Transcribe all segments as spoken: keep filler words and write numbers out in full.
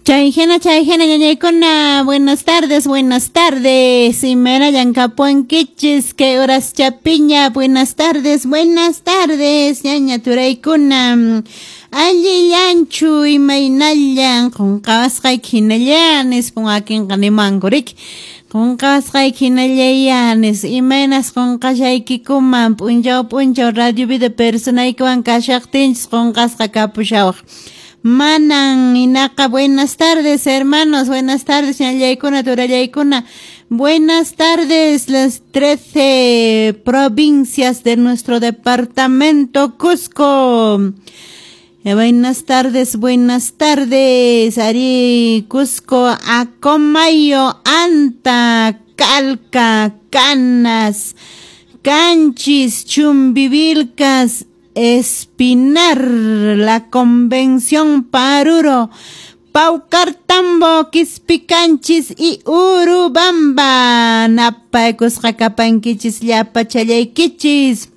Chayjena, chayjena, ñañaykuna, buenas tardes, buenas tardes. Imera llankapuankichis, que horas chapiña, buenas tardes, buenas tardes, ñaña turaykuna. Alli yanchu imaynallan, qunqasqay hinallanes, pungakin qanimankurik. Qunqasqay hinallayanes, imaynas qunqashaykikuman, punchaw punchaw radio vida personaykuwan kashaqtinchis qunqasqa kapushawaq. Manan Inaca, buenas tardes hermanos, buenas tardes ñallaykuna turallaykuna, buenas tardes las trece provincias de nuestro departamento Cusco. Eh, buenas tardes, buenas tardes, Ari, Cusco, Acomayo, Anta, Calca, Canas, Canchis, Chumbivilcas, Espinar, la Convención Paruro, Paucartambo, Quispicanchis y Urubamba, Napaycus Jacapanquichis, Yapachallayquichis,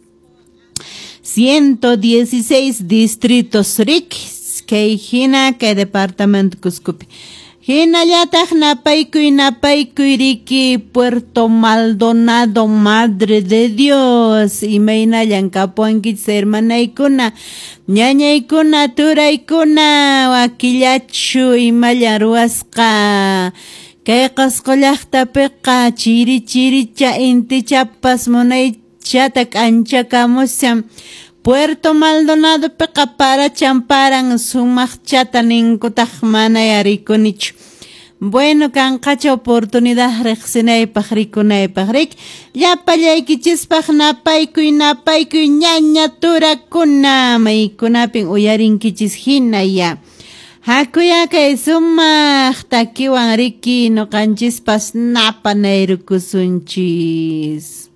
ciento dieciséis distritos ricos, que hina que departamento Cuscupi. Hina yataq napaykuy napaykuy riki Puerto Maldonado, Madre de Dios, imayna llankapuankichis hermanaykuna, ñañaykuna turaykuna, wakillachu imalla ruwasqa, kay Qusqu llaqtapiqa chiri chiricha intichapas munaychata k'anchakamushan, Puerto Maldonado piqa para champaran sumaqchata ninkutaq mana yarikunichu. Bueno, kanqacha oportunidad riqsinaypaq rikunaypaq rik, llapallaykichispaq napaykuy napaykuy ñaña turakuna, maykunapin uyarinkichis hinaya. Hakuya kay sumaq takiwan riki nuqanchispas napanayrukusunchis.